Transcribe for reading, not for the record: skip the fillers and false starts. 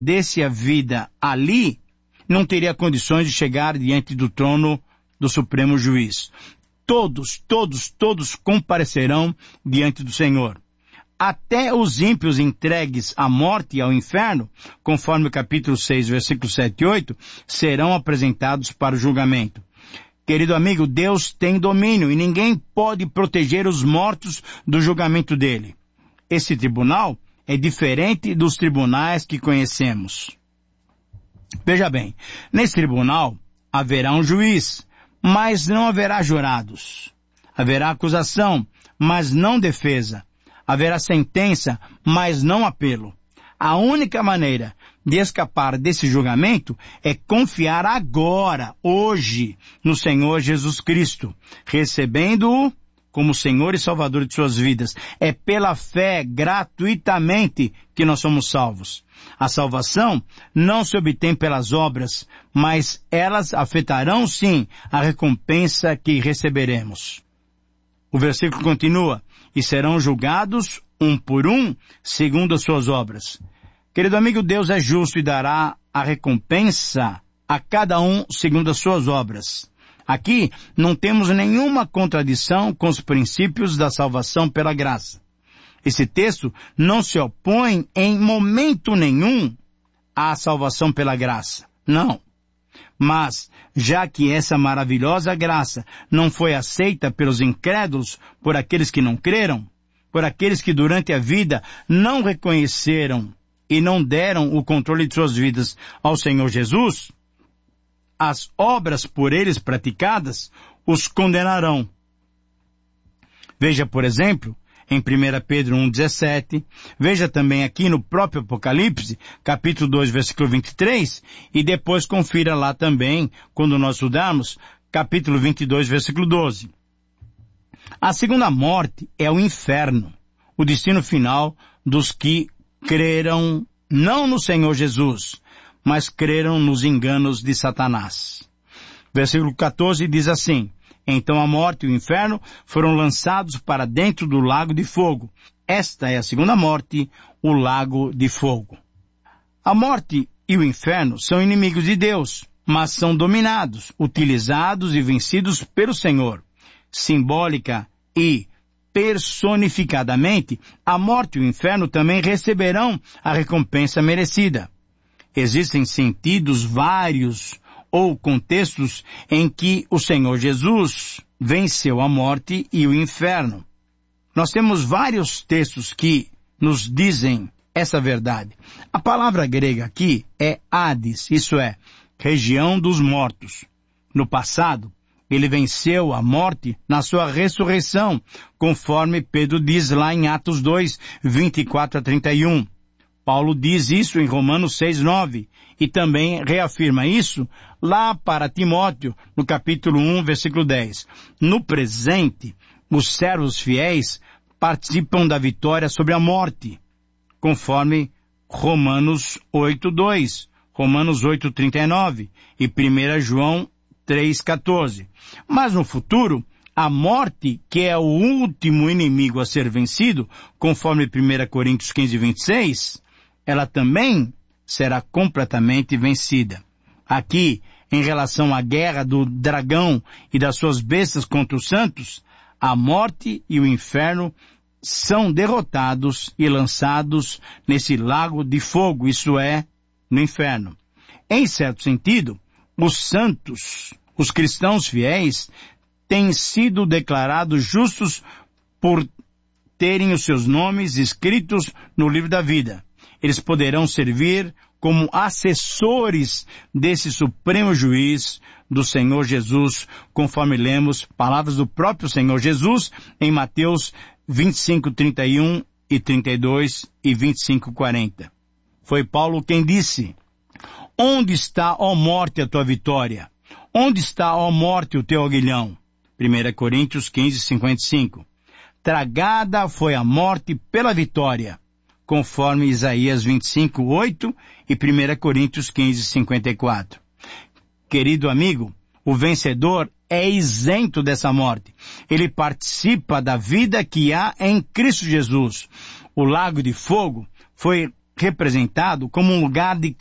desse a vida ali, não teria condições de chegar diante do trono do Supremo Juiz. Todos comparecerão diante do Senhor. Até os ímpios entregues à morte e ao inferno, conforme o capítulo 6, versículos 7 e 8, serão apresentados para o julgamento. Querido amigo, Deus tem domínio e ninguém pode proteger os mortos do julgamento dele. Esse tribunal é diferente dos tribunais que conhecemos. Veja bem, nesse tribunal haverá um juiz, mas não haverá jurados. Haverá acusação, mas não defesa. Haverá sentença, mas não apelo. A única maneira de escapar desse julgamento é confiar agora, hoje, no Senhor Jesus Cristo, recebendo-o como Senhor e Salvador de suas vidas. É pela fé, gratuitamente, que nós somos salvos. A salvação não se obtém pelas obras, mas elas afetarão, sim, a recompensa que receberemos. O versículo continua: e serão julgados, um por um, segundo as suas obras. Querido amigo, Deus é justo e dará a recompensa a cada um segundo as suas obras. Aqui não temos nenhuma contradição com os princípios da salvação pela graça. Esse texto não se opõe em momento nenhum à salvação pela graça. Não. Mas, já que essa maravilhosa graça não foi aceita pelos incrédulos, por aqueles que não creram, por aqueles que durante a vida não reconheceram e não deram o controle de suas vidas ao Senhor Jesus, as obras por eles praticadas os condenarão. Veja, por exemplo, em 1 Pedro 1,17, veja também aqui no próprio Apocalipse, capítulo 2, versículo 23, e depois confira lá também, quando nós estudarmos, capítulo 22, versículo 12. A segunda morte é o inferno, o destino final dos que creram não no Senhor Jesus, mas creram nos enganos de Satanás. Versículo 14 diz assim: então a morte e o inferno foram lançados para dentro do lago de fogo. Esta é a segunda morte, o lago de fogo. A morte e o inferno são inimigos de Deus, mas são dominados, utilizados e vencidos pelo Senhor. Simbólica e personificadamente, a morte e o inferno também receberão a recompensa merecida. Existem sentidos vários ou contextos em que o Senhor Jesus venceu a morte e o inferno. Nós temos vários textos que nos dizem essa verdade. A palavra grega aqui é Hades, isso é, região dos mortos. No passado, ele venceu a morte na sua ressurreição, conforme Pedro diz lá em Atos 2, 24 a 31. Paulo diz isso em Romanos 6, 9, e também reafirma isso lá para Timóteo, no capítulo 1, versículo 10. No presente, os servos fiéis participam da vitória sobre a morte, conforme Romanos 8, 2, Romanos 8, 39 e 1 João 3, 14. Mas no futuro, a morte, que é o último inimigo a ser vencido, conforme 1 Coríntios 15, 26, ela também será completamente vencida. Aqui, em relação à guerra do dragão e das suas bestas contra os santos, a morte e o inferno são derrotados e lançados nesse lago de fogo, isso é, no inferno. Em certo sentido, os santos, os cristãos fiéis, têm sido declarados justos por terem os seus nomes escritos no livro da vida. Eles poderão servir como assessores desse Supremo Juiz do Senhor Jesus, conforme lemos palavras do próprio Senhor Jesus em Mateus 25, 31 e 32 e 25, 40. Foi Paulo quem disse: onde está, ó morte, a tua vitória? Onde está, ó morte, o teu aguilhão? 1 Coríntios 15, 55. Tragada foi a morte pela vitória, conforme Isaías 25, 8 e 1 Coríntios 15, 54. Querido amigo, o vencedor é isento dessa morte. Ele participa da vida que há em Cristo Jesus. O lago de fogo foi representado como um lugar de